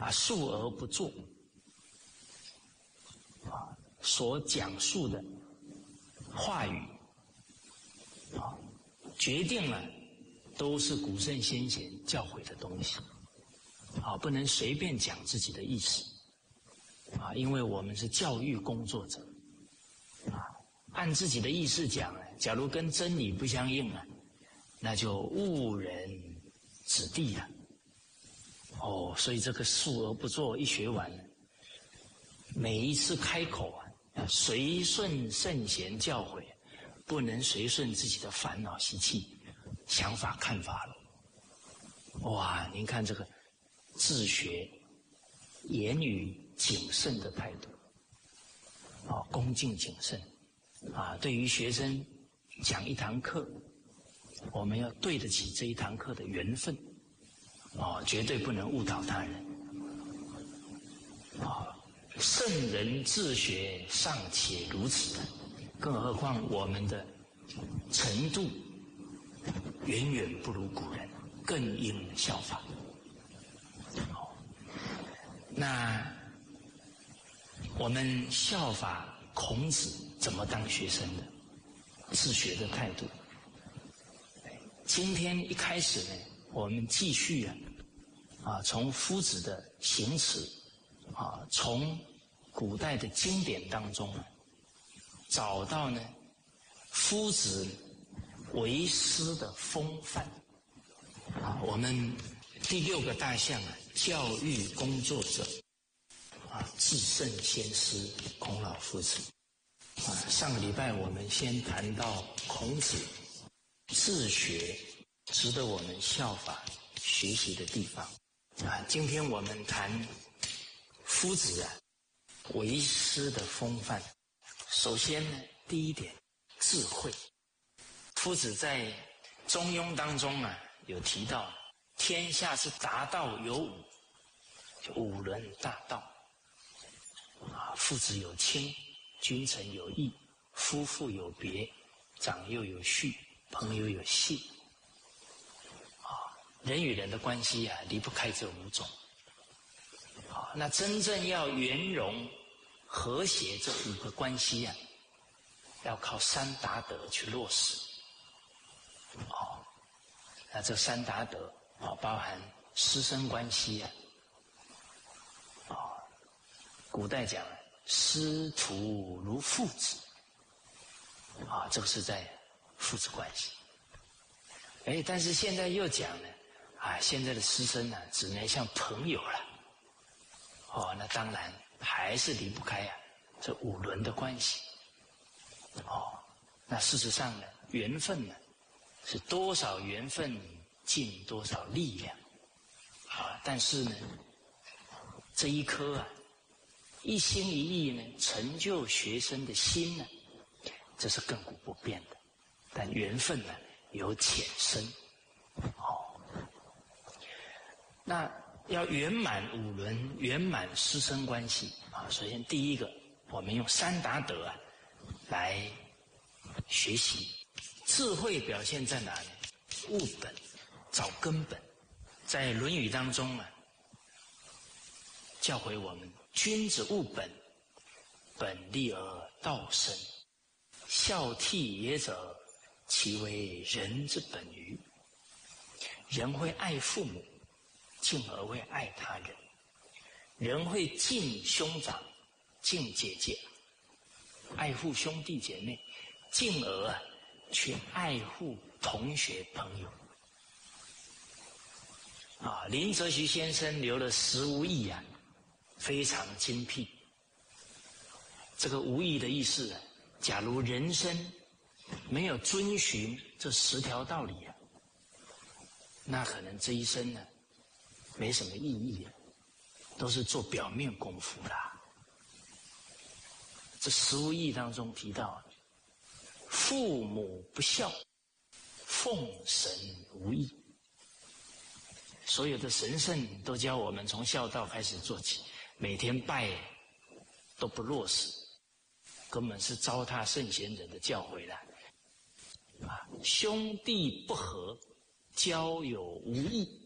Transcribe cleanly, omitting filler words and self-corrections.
述而不作所讲述的话语决定了都是古圣先贤教诲的东西不能随便讲自己的意思因为我们是教育工作者按自己的意思讲假如跟真理不相应那就误人子弟了所以这个述而不作一学完了，每一次开口要随顺圣贤教诲，不能随顺自己的烦恼习气、想法看法了。哇，您看这个自学、言语谨慎的态度恭敬谨慎对于学生讲一堂课，我们要对得起这一堂课的缘分绝对不能误导他人圣人自学尚且如此，更何况我们的程度远远不如古人，更应效法。那我们效法孔子怎么当学生的自学的态度？今天一开始呢，我们继续从夫子的行持从古代的经典当中找到呢夫子为师的风范我们第6个大项教育工作者至圣先师孔老夫子上个礼拜我们先谈到孔子自学值得我们效法学习的地方今天我们谈夫子为师的风范。首先呢，第一点，智慧。夫子在《中庸》当中有提到，天下之达道有五，就五伦大道父子有亲，君臣有义，夫妇有别，长幼有序，朋友有信人与人的关系离不开这5种那真正要圆融和谐这5个关系要靠3达德去落实那这3达德包含师生关系古代讲师徒如父子这个是在父子关系但是现在又讲呢现在的师生只能像朋友了那当然还是离不开这5伦的关系那事实上呢缘分呢是多少缘分尽多少力量但是呢这一颗一心一意呢成就学生的心呢这是亘古不变的，但缘分呢有浅深那要圆满5伦，圆满师生关系首先第一个我们用3达德来学习。智慧表现在哪里？务本，找根本。在《论语》当中教诲我们君子务本，本立而道生。孝悌也者，其为人之本于。人会爱父母，进而会爱他人。人会敬兄长，敬姐姐，爱护兄弟姐妹，进而去爱护同学朋友。林则徐先生留了15义非常精辟。这个无义的意思假如人生没有遵循这10条道理那可能这一生没什么意义都是做表面功夫啦。这15义当中提到父母不孝，奉神无益。所有的神圣都教我们从孝道开始做起，每天拜都不落实，根本是糟蹋圣贤人的教诲了。兄弟不和，交友无益。